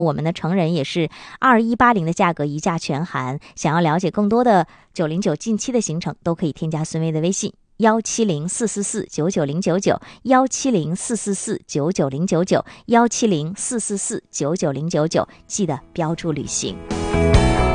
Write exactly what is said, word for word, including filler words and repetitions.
我们的成人也是二一八零的价格，一价全含。想要了解更多的九零九近期的行程，都可以添加孙薇的微信幺七零四四四九九零九九幺七零四四四九九零九九幺七零四四四九九零九九，记得标注旅行。